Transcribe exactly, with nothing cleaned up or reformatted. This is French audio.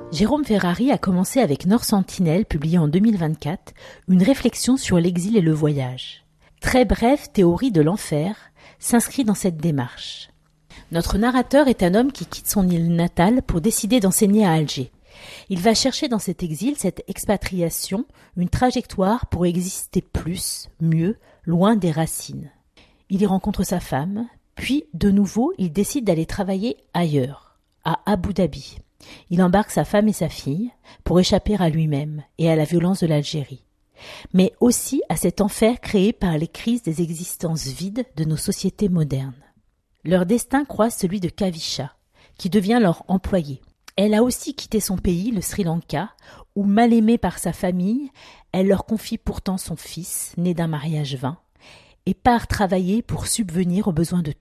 Jérôme Ferrari a commencé avec Nord Sentinelle, publié en deux mille vingt-quatre, une réflexion sur l'exil et le voyage. Très brève théorie de l'enfer s'inscrit dans cette démarche. Notre narrateur est un homme qui quitte son île natale pour décider d'enseigner à Alger. Il va chercher dans cet exil, cette expatriation, une trajectoire pour exister plus, mieux, loin des racines. Il y rencontre sa femme, puis de nouveau il décide d'aller travailler ailleurs, à Abu Dhabi. Il embarque sa femme et sa fille pour échapper à lui-même et à la violence de l'Algérie, mais aussi à cet enfer créé par les crises des existences vides de nos sociétés modernes. Leur destin croise celui de Kavisha, qui devient leur employée. Elle a aussi quitté son pays, le Sri Lanka, où, mal aimée par sa famille, elle leur confie pourtant son fils, né d'un mariage vain, et part travailler pour subvenir aux besoins de